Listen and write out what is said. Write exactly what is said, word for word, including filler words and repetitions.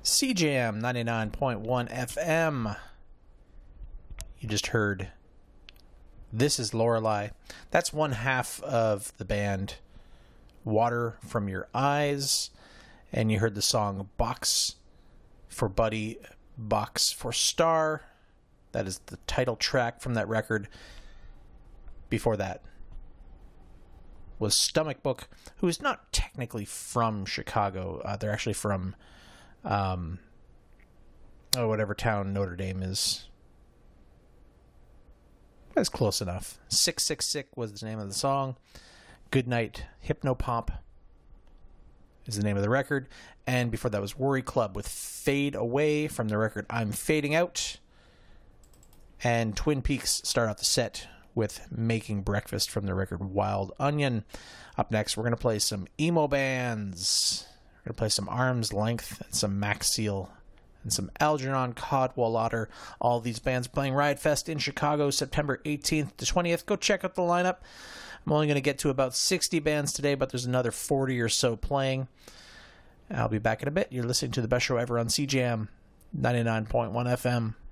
C Jam ninety-nine point one F M. You just heard This Is Lorelei. That's one half of the band Water From Your Eyes. And you heard the song Box for Buddy, Box for Star. That is the title track from that record. Before that was Stomach Book, who is not technically from Chicago. Uh, they're actually from um, oh, whatever town Notre Dame is. That's close enough. Sick, Sick, Sick was the name of the song. Goodnight Hypnopomp is the name of the record. And before that was Worry Club with Fade Away from the record I'm Fading Out. And Twin Peaks start out the set with Making Breakfast from the record Wild Onion. Up next, we're going to play some emo bands. We're going to play some Arm's Length and some Max Seal and some Algernon Cadwallader. All these bands playing Riot Fest in Chicago, September eighteenth to twentieth. Go check out the lineup. I'm only going to get to about sixty bands today, but there's another forty or so playing. I'll be back in a bit. You're listening to the best show ever on C Jam ninety-nine point one F M.